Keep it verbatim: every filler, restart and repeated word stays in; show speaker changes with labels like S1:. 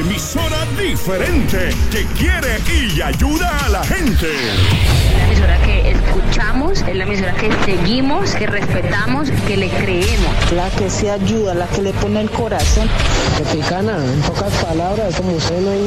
S1: emisora diferente que quiere y ayuda a la gente.
S2: La emisora que escuchamos, es la emisora que seguimos, que respetamos, que le creemos.
S3: La que se ayuda, la que le pone el corazón.
S4: Tropicana, en pocas palabras, como usted no hay